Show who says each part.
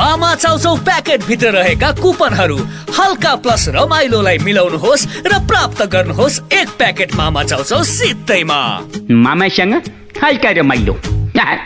Speaker 1: मामा चाउचाउ प्याकेट भित्र रहेका कुपनहरू हल्का प्लस रमाइलोलाई मिलाउनुहोस् र प्राप्त गर्नुहोस् एक प्याकेट मामा चाउचाउ सित्तैमा।
Speaker 2: मामासँग हल्का रमाइलो।